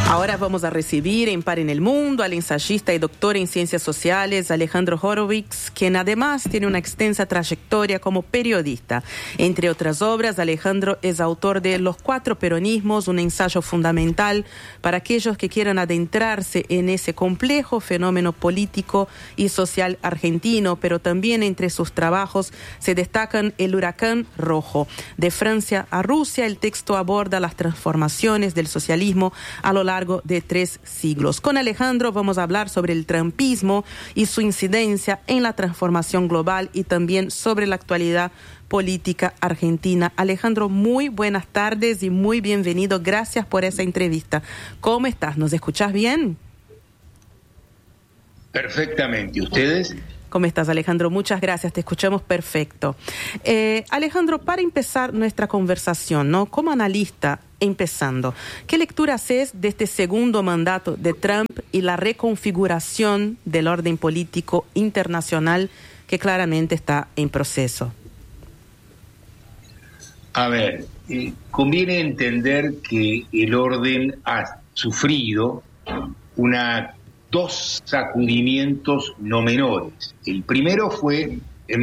Ahora vamos a recibir en Par en el Mundo al ensayista y doctor en Ciencias Sociales Alejandro Horowitz, quien además tiene una extensa trayectoria como periodista. Entre otras obras, Alejandro es autor de Los Cuatro Peronismos, un ensayo fundamental para aquellos que quieran adentrarse en ese complejo fenómeno político y social argentino, pero también entre sus trabajos se destacan El Huracán Rojo. De Francia a Rusia, el texto aborda las transformaciones del socialismo a lo largo de 3 siglos. Con Alejandro vamos a hablar sobre el trumpismo y su incidencia en la transformación global y también sobre la actualidad política argentina. Alejandro, muy buenas tardes y muy bienvenido. Gracias por esa entrevista. ¿Cómo estás? ¿Nos escuchás bien? Perfectamente. ¿Ustedes? ¿Cómo estás, Alejandro? Muchas gracias, te escuchamos perfecto. Alejandro, para empezar nuestra conversación, ¿no? Como analista, empezando, ¿qué lectura haces de este segundo mandato de Trump y la reconfiguración del orden político internacional que claramente está en proceso? A ver, conviene entender que el orden ha sufrido dos sacudimientos no menores. El primero fue en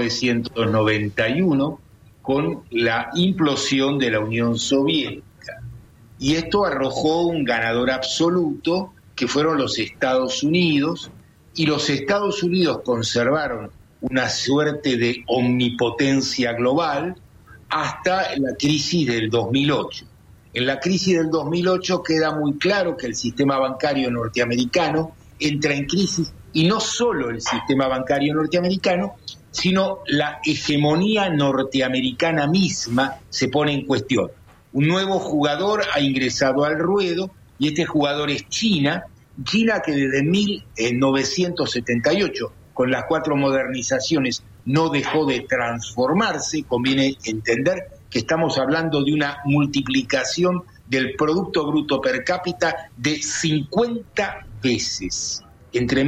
1991 con la implosión de la Unión Soviética. Y esto arrojó un ganador absoluto, que fueron los Estados Unidos, y los Estados Unidos conservaron una suerte de omnipotencia global hasta la crisis del 2008. En la crisis del 2008 queda muy claro que el sistema bancario norteamericano entra en crisis, y no solo el sistema bancario norteamericano, sino la hegemonía norteamericana misma se pone en cuestión. Un nuevo jugador ha ingresado al ruedo, y este jugador es China que desde 1978, con las 4 modernizaciones, no dejó de transformarse. Conviene entender que estamos hablando de una multiplicación del Producto Bruto Per Cápita de 50 veces entre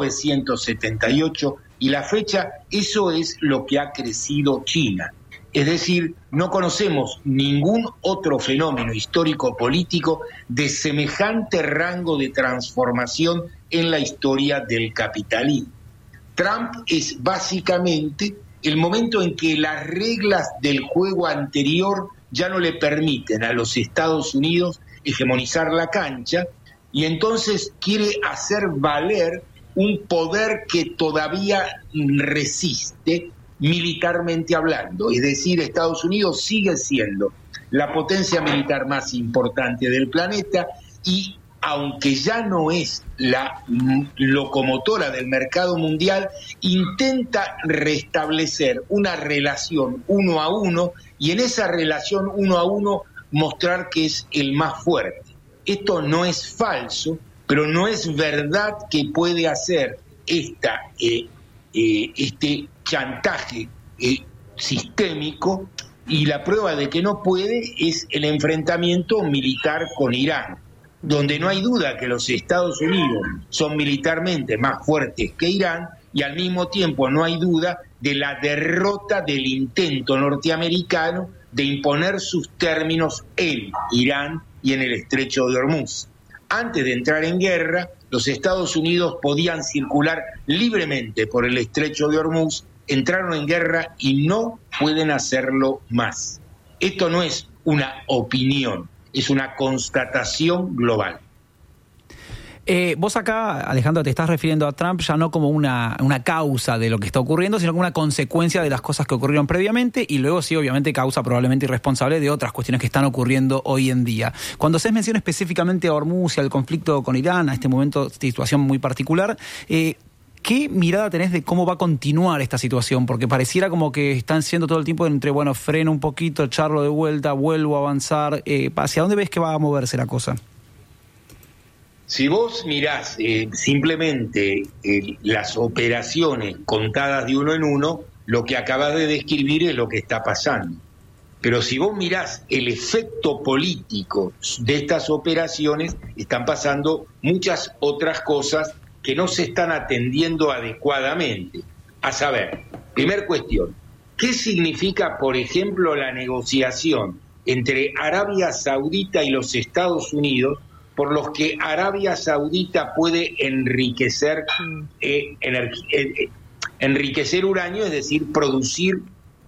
1978 y la fecha. Eso es lo que ha crecido China. Es decir, no conocemos ningún otro fenómeno histórico-político de semejante rango de transformación en la historia del capitalismo. Trump es básicamente el momento en que las reglas del juego anterior ya no le permiten a los Estados Unidos hegemonizar la cancha, y entonces quiere hacer valer un poder que todavía resiste militarmente hablando. Es decir, Estados Unidos sigue siendo la potencia militar más importante del planeta, y aunque ya no es la locomotora del mercado mundial, intenta restablecer una relación 1 a 1, y en esa relación 1 a 1 mostrar que es el más fuerte. Esto no es falso, pero no es verdad que puede hacer este chantaje sistémico, y la prueba de que no puede es el enfrentamiento militar con Irán, donde no hay duda que los Estados Unidos son militarmente más fuertes que Irán, y al mismo tiempo no hay duda de la derrota del intento norteamericano de imponer sus términos en Irán y en el Estrecho de Hormuz. Antes de entrar en guerra, los Estados Unidos podían circular libremente por el Estrecho de Hormuz. Entraron en guerra y no pueden hacerlo más. Esto no es una opinión, es una constatación global. Vos acá, Alejandro, te estás refiriendo a Trump ya no como una causa de lo que está ocurriendo, sino como una consecuencia de las cosas que ocurrieron previamente, y luego sí, obviamente, causa probablemente irresponsable de otras cuestiones que están ocurriendo hoy en día. Cuando haces mención específicamente a Hormuz y al conflicto con Irán, a este momento, situación muy particular, ¿qué mirada tenés de cómo va a continuar esta situación? Porque pareciera como que están siendo todo el tiempo entre, bueno, freno un poquito, echarlo de vuelta, vuelvo a avanzar. ¿Hacia dónde ves que va a moverse la cosa? Si vos mirás simplemente las operaciones contadas de uno en uno, lo que acabas de describir es lo que está pasando. Pero si vos mirás el efecto político de estas operaciones, están pasando muchas otras cosas que no se están atendiendo adecuadamente. A saber, primer cuestión, ¿qué significa, por ejemplo, la negociación entre Arabia Saudita y los Estados Unidos por los que Arabia Saudita puede enriquecer uranio, es decir, producir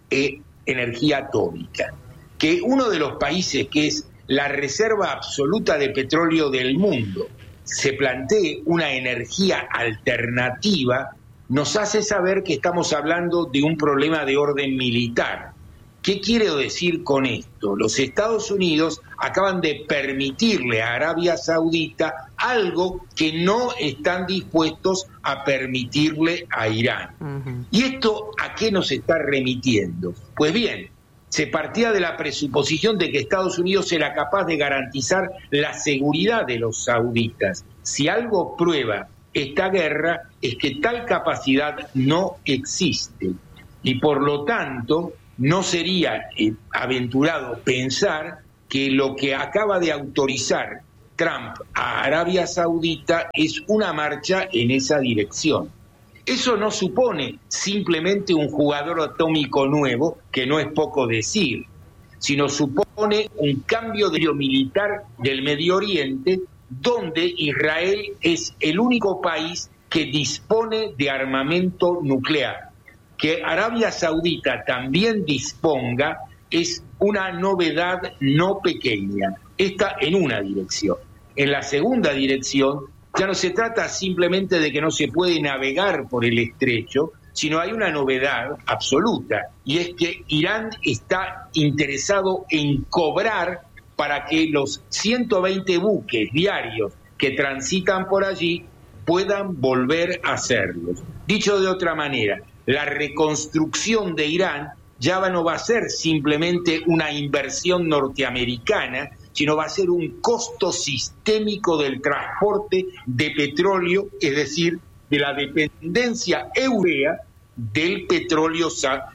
energía atómica. Que uno de los países que es la reserva absoluta de petróleo del mundo se plantee una energía alternativa, nos hace saber que estamos hablando de un problema de orden militar. ¿Qué quiero decir con esto? Los Estados Unidos acaban de permitirle a Arabia Saudita algo que no están dispuestos a permitirle a Irán. Uh-huh. ¿Y esto a qué nos está remitiendo? Pues bien, se partía de la presuposición de que Estados Unidos era capaz de garantizar la seguridad de los sauditas. Si algo prueba esta guerra es que tal capacidad no existe y por lo tanto no sería aventurado pensar que lo que acaba de autorizar Trump a Arabia Saudita es una marcha en esa dirección. Eso no supone simplemente un jugador atómico nuevo, que no es poco decir, sino supone un cambio de militar del Medio Oriente, donde Israel es el único país que dispone de armamento nuclear. Que Arabia Saudita también disponga es una novedad no pequeña. Esta en una dirección. En la segunda dirección, ya no se trata simplemente de que no se puede navegar por el estrecho, sino hay una novedad absoluta, y es que Irán está interesado en cobrar para que los 120 buques diarios que transitan por allí puedan volver a hacerlos. Dicho de otra manera, la reconstrucción de Irán ya no va a ser simplemente una inversión norteamericana, sino va a ser un costo sistémico del transporte de petróleo, es decir, de la dependencia europea del petróleo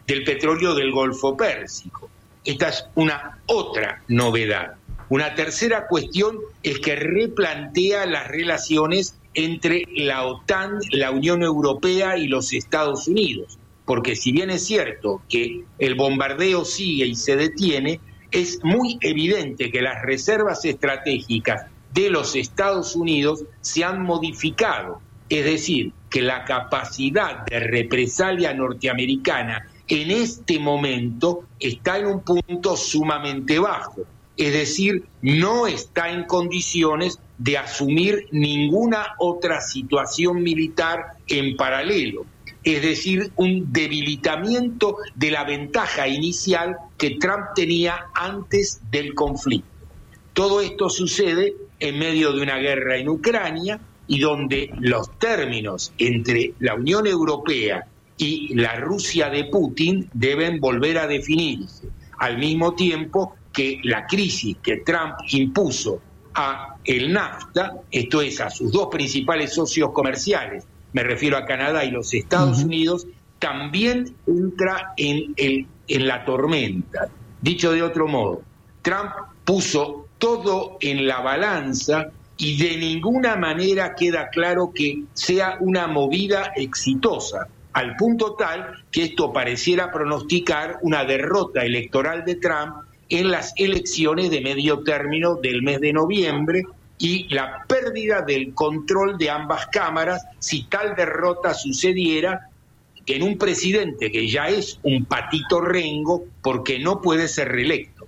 del Golfo Pérsico. Esta es una otra novedad. Una tercera cuestión es que replantea las relaciones entre la OTAN, la Unión Europea y los Estados Unidos, porque si bien es cierto que el bombardeo sigue y se detiene, es muy evidente que las reservas estratégicas de los Estados Unidos se han modificado, es decir, que la capacidad de represalia norteamericana en este momento está en un punto sumamente bajo, es decir, no está en condiciones de asumir ninguna otra situación militar en paralelo, es decir, un debilitamiento de la ventaja inicial que Trump tenía antes del conflicto. Todo esto sucede en medio de una guerra en Ucrania y donde los términos entre la Unión Europea y la Rusia de Putin deben volver a definirse, al mismo tiempo que la crisis que Trump impuso a el NAFTA, esto es, a sus dos principales socios comerciales, me refiero a Canadá y los Estados Unidos, también entra en la tormenta. Dicho de otro modo, Trump puso todo en la balanza y de ninguna manera queda claro que sea una movida exitosa, al punto tal que esto pareciera pronosticar una derrota electoral de Trump en las elecciones de medio término del mes de noviembre y la pérdida del control de ambas cámaras si tal derrota sucediera en un presidente que ya es un patito rengo porque no puede ser reelecto.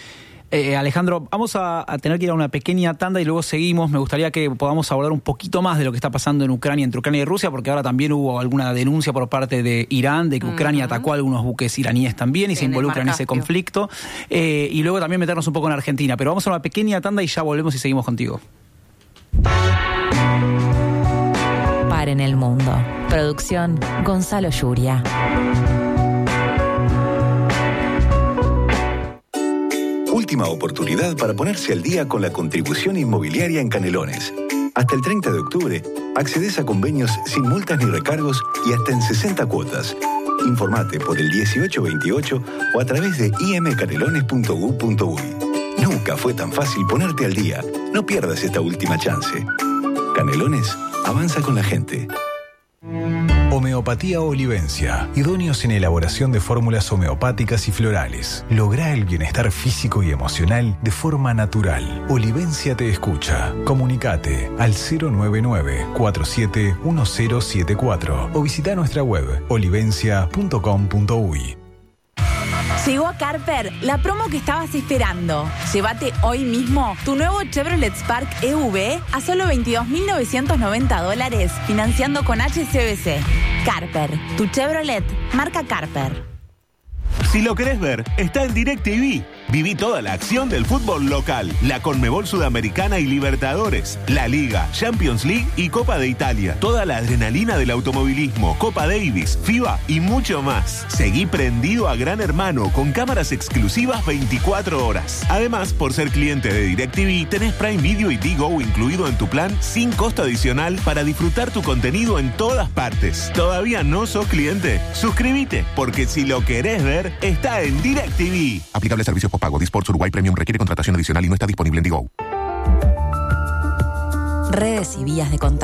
Alejandro, vamos a tener que ir a una pequeña tanda y luego seguimos. Me gustaría que podamos abordar un poquito más de lo que está pasando en Ucrania, entre Ucrania y Rusia, porque ahora también hubo alguna denuncia por parte de Irán de que Ucrania atacó a algunos buques iraníes también y se involucra en ese conflicto. Y luego también meternos un poco en Argentina. Pero vamos a una pequeña tanda y ya volvemos y seguimos contigo. Par en el mundo. Producción Gonzalo Yuria. Última oportunidad para ponerse al día con la contribución inmobiliaria en Canelones. Hasta el 30 de octubre, accedes a convenios sin multas ni recargos y hasta en 60 cuotas. Informate por el 1828 o a través de imcanelones.gov.uy. Nunca fue tan fácil ponerte al día. No pierdas esta última chance. Canelones, avanza con la gente. Homeopatía Olivencia, idóneos en elaboración de fórmulas homeopáticas y florales. Lográ el bienestar físico y emocional de forma natural. Olivencia te escucha. Comunicate al 099-471074 o visita nuestra web olivencia.com.uy. Llegó a Carper la promo que estabas esperando. Llévate hoy mismo tu nuevo Chevrolet Spark EV a solo $22.990 financiando con HSBC. Carper, tu Chevrolet, marca Carper. Si lo querés ver, está en DirecTV. Viví toda la acción del fútbol local, la Conmebol Sudamericana y Libertadores, la Liga, Champions League y Copa de Italia. Toda la adrenalina del automovilismo, Copa Davis, FIBA y mucho más. Seguí prendido a Gran Hermano con cámaras exclusivas 24 horas. Además, por ser cliente de DirecTV, tenés Prime Video y Digo incluido en tu plan sin costo adicional para disfrutar tu contenido en todas partes. ¿Todavía no sos cliente? Suscríbete, porque si lo querés ver, está en DirecTV. Aplicable servicio postpago. Disports Uruguay Premium requiere contratación adicional y no está disponible en Digo. Redes y vías de contacto.